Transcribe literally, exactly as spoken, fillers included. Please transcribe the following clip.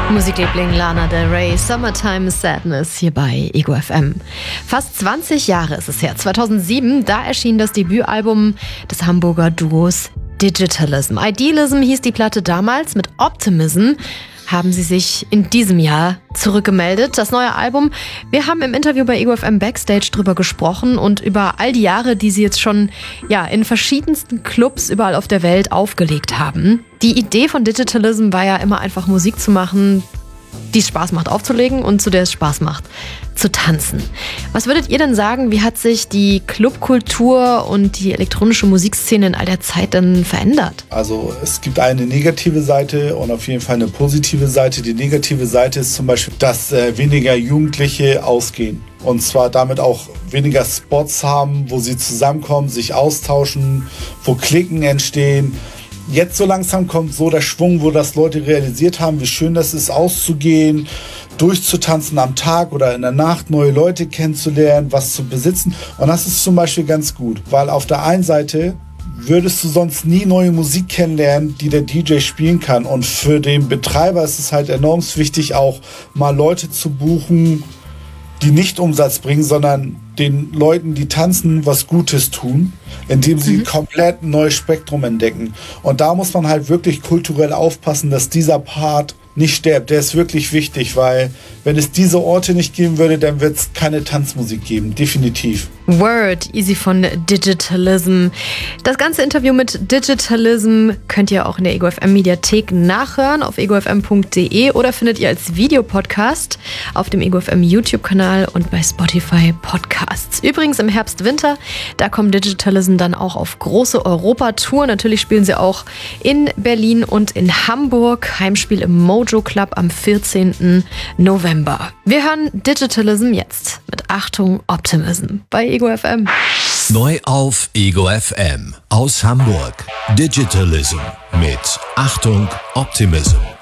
Musikliebling Lana Del Rey, Summertime Sadness hier bei Ego F M. Fast zwanzig Jahre ist es her, zweitausendsieben, da erschien das Debütalbum des Hamburger Duos Digitalism. Idealism hieß die Platte damals, mit Optimism haben sie sich in diesem Jahr zurückgemeldet. Das neue Album, wir haben im Interview bei Ego F M Backstage drüber gesprochen und über all die Jahre, die sie jetzt schon ja, in verschiedensten Clubs überall auf der Welt aufgelegt haben. Die Idee von Digitalism war ja immer einfach Musik zu machen, die es Spaß macht aufzulegen und zu der es Spaß macht zu tanzen. Was würdet ihr denn sagen, wie hat sich die Clubkultur und die elektronische Musikszene in all der Zeit denn verändert? Also es gibt eine negative Seite und auf jeden Fall eine positive Seite. Die negative Seite ist zum Beispiel, dass äh, weniger Jugendliche ausgehen. Und zwar damit auch weniger Spots haben, wo sie zusammenkommen, sich austauschen, wo Klicken entstehen. Jetzt so langsam kommt so der Schwung, wo das Leute realisiert haben, wie schön das ist, auszugehen, durchzutanzen am Tag oder in der Nacht, neue Leute kennenzulernen, was zu besitzen. Und das ist zum Beispiel ganz gut, weil auf der einen Seite würdest du sonst nie neue Musik kennenlernen, die der D J spielen kann. Und für den Betreiber ist es halt enorm wichtig, auch mal Leute zu buchen, die nicht Umsatz bringen, sondern den Leuten, die tanzen, was Gutes tun, indem sie mhm. komplett ein neues Spektrum entdecken. Und da muss man halt wirklich kulturell aufpassen, dass dieser Part nicht stirbt. Der ist wirklich wichtig, weil wenn es diese Orte nicht geben würde, dann wird es keine Tanzmusik geben, definitiv. Word, easy von Digitalism. Das ganze Interview mit Digitalism könnt ihr auch in der Ego F M Mediathek nachhören auf ego f m punkt d e oder findet ihr als Videopodcast auf dem Ego F M YouTube-Kanal und bei Spotify Podcasts. Übrigens im Herbst, Winter, da kommen Digitalism dann auch auf große Europatour. Natürlich spielen sie auch in Berlin und in Hamburg. Heimspiel im Mojo Club am vierzehnten November. Wir hören Digitalism jetzt mit Achtung Optimism bei Ego F M. Neu auf Ego F M aus Hamburg. Digitalism mit Achtung Optimism.